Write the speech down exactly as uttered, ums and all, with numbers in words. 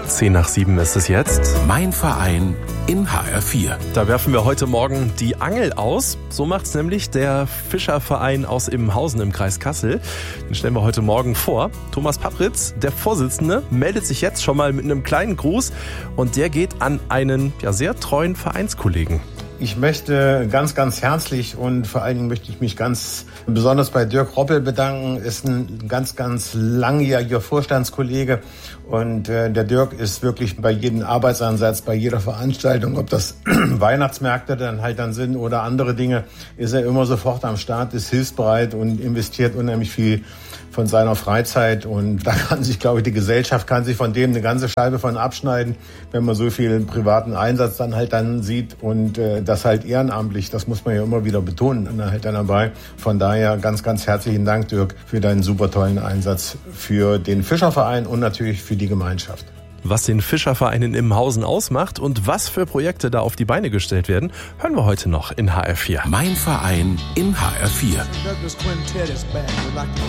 Zehn nach sieben ist es jetzt. Mein Verein in H R vier. Da werfen wir heute Morgen die Angel aus. So macht's nämlich der Fischerverein aus Immenhausen im Kreis Kassel. Den stellen wir heute Morgen vor. Thomas Papritz, der Vorsitzende, meldet sich jetzt schon mal mit einem kleinen Gruß. Und der geht an einen ja, sehr treuen Vereinskollegen. Ich möchte ganz, ganz herzlich und vor allen Dingen möchte ich mich ganz besonders bei Dirk Roppel bedanken. Ist ein ganz, ganz langjähriger Vorstandskollege und äh, der Dirk ist wirklich bei jedem Arbeitsansatz, bei jeder Veranstaltung, ob das Weihnachtsmärkte dann halt dann sind oder andere Dinge, ist er immer sofort am Start, ist hilfsbereit und investiert unheimlich viel von seiner Freizeit und da kann sich, glaube ich, die Gesellschaft kann sich von dem eine ganze Scheibe von abschneiden, wenn man so viel privaten Einsatz dann halt dann sieht und äh, das halt ehrenamtlich, das muss man ja immer wieder betonen, dann halt dann dabei. Von daher ganz, ganz herzlichen Dank, Dirk, für deinen super tollen Einsatz für den Fischerverein und natürlich für die Gemeinschaft. Was den Fischerverein in Immenhausen ausmacht und was für Projekte da auf die Beine gestellt werden, hören wir heute noch in H R vier. Mein Verein in H R vier.